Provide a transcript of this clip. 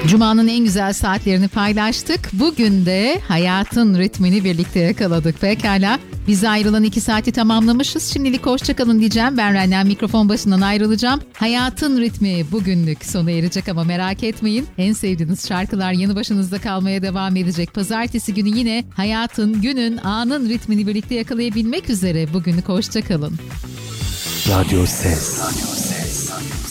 Cuma'nın en güzel saatlerini paylaştık. Bugün de hayatın ritmini birlikte yakaladık. Pekala. Biz ayrılan 2 saati tamamlamışız. Şimdilik hoşçakalın diyeceğim. Ben Renden mikrofon başından ayrılacağım. Hayatın ritmi bugünlük sona erecek ama merak etmeyin. En sevdiğiniz şarkılar yanı başınızda kalmaya devam edecek. Pazartesi günü yine hayatın, günün, anın ritmini birlikte yakalayabilmek üzere. Bugünlük hoşçakalın. Radyo Ses.